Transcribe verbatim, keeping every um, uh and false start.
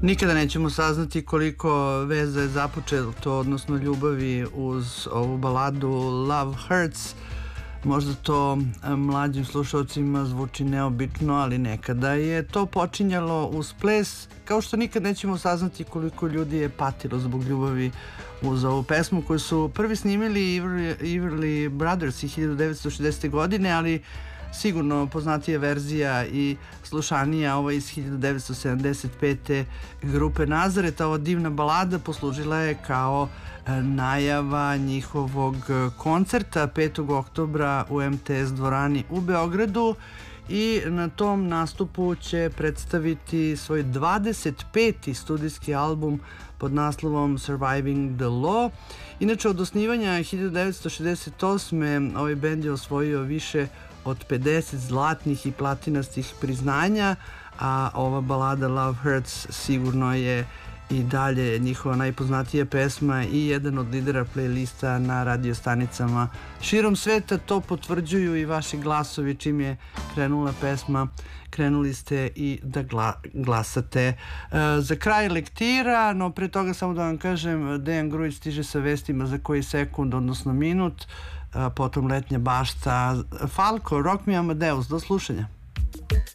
Nikada nećemo saznati koliko veza je započeto, odnosno ljubavi uz ovu baladu Love Hurts. Možda to mlađim slušalcima zvuči neobično, ali nekada je to počinjalo uz ples, kao što nikad nećemo saznati koliko ljudi je patilo zbog ljubavi uz ovu pesmu koju su prvi snimili Everly Brothers i hiljadu devetsto šezdesete. godine, ali sigurno poznatija verzija i slušanija ova iz hiljadu devetsto sedamdeset pete. grupe Nazaret. Ova divna balada poslužila je kao najava njihovog koncerta petog oktobra u em te es dvorani u Beogradu i na tom nastupu će predstaviti svoj dvadeset peti studijski album pod naslovom Surviving the Law. Inače, od osnivanja hiljadu devetsto šezdeset osme. ovaj bend je osvojio više od pedeset zlatnih i platinastih priznanja, a ova balada Love Hurts sigurno je i dalje njihova najpoznatija pesma i jedan od lidera playlista na radio stanicama širom sveta. To potvrđuju i vaši glasovi. Čim je krenula pesma, krenuli ste i da gla, glasate. E, za kraj lektira, no pre toga samo da vam kažem, Dejan Grujić stiže sa vestima za koji sekund, odnosno minut, a potom Letnja bašta, Falko, Rock Me Amadeus. Do slušanja.